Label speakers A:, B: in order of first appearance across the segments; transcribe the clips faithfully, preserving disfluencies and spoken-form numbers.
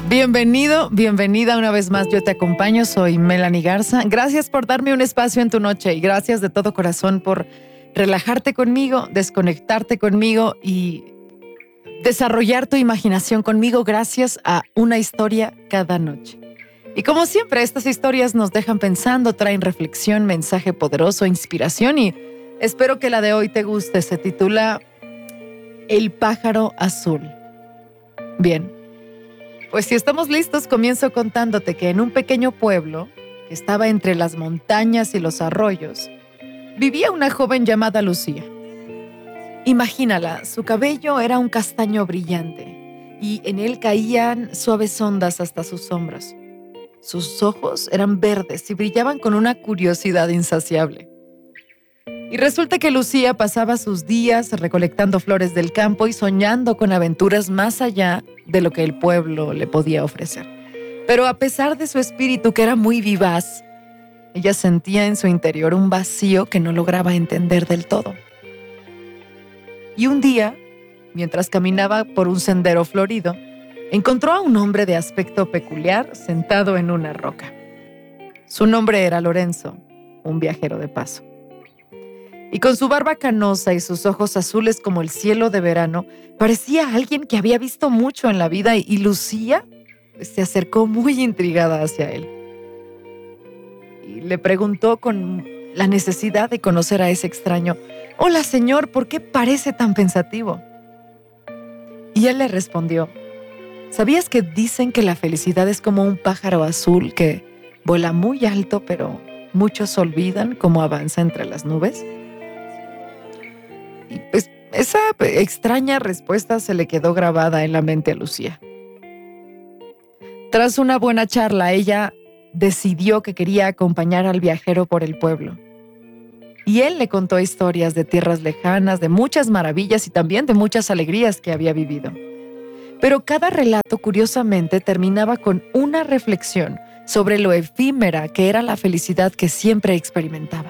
A: Bienvenido, bienvenida una vez más. Yo te acompaño, soy Melanie Garza. Gracias por darme un espacio en tu noche y gracias de todo corazón por relajarte conmigo, desconectarte conmigo y desarrollar tu imaginación conmigo gracias a una historia cada noche. Y como siempre, estas historias nos dejan pensando, traen reflexión, mensaje poderoso, inspiración y espero que la de hoy te guste. Se titula El pájaro azul. Bien, pues si estamos listos, comienzo contándote que en un pequeño pueblo que estaba entre las montañas y los arroyos, vivía una joven llamada Lucía. Imagínala, su cabello era un castaño brillante y en él caían suaves ondas hasta sus hombros. Sus ojos eran verdes y brillaban con una curiosidad insaciable. Y resulta que Lucía pasaba sus días recolectando flores del campo y soñando con aventuras más allá de lo que el pueblo le podía ofrecer. Pero a pesar de su espíritu, que era muy vivaz, ella sentía en su interior un vacío que no lograba entender del todo. Y un día, mientras caminaba por un sendero florido, encontró a un hombre de aspecto peculiar sentado en una roca. Su nombre era Lorenzo, un viajero de paso. Y con su barba canosa y sus ojos azules como el cielo de verano, parecía alguien que había visto mucho en la vida y Lucía pues, se acercó muy intrigada hacia él. Y le preguntó con la necesidad de conocer a ese extraño: «Hola, señor, ¿por qué parece tan pensativo?» Y él le respondió: «¿Sabías que dicen que la felicidad es como un pájaro azul que vuela muy alto, pero muchos olvidan cómo avanza entre las nubes?» Y pues esa extraña respuesta se le quedó grabada en la mente a Lucía. Tras una buena charla, ella decidió que quería acompañar al viajero por el pueblo. Y él le contó historias de tierras lejanas, de muchas maravillas y también de muchas alegrías que había vivido. Pero cada relato, curiosamente, terminaba con una reflexión sobre lo efímera que era la felicidad que siempre experimentaba.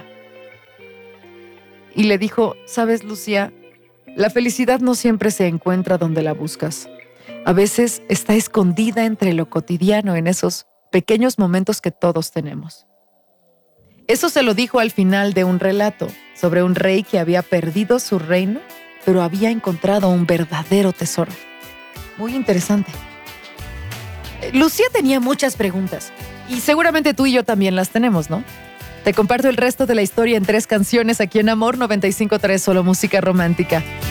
A: Y le dijo: «¿Sabes, Lucía? La felicidad no siempre se encuentra donde la buscas. A veces está escondida entre lo cotidiano, en esos pequeños momentos que todos tenemos». Eso se lo dijo al final de un relato sobre un rey que había perdido su reino, pero había encontrado un verdadero tesoro. Muy interesante. Lucía tenía muchas preguntas y seguramente tú y yo también las tenemos, ¿no? Te comparto el resto de la historia en tres canciones aquí en Amor noventa y cinco punto tres, solo música romántica.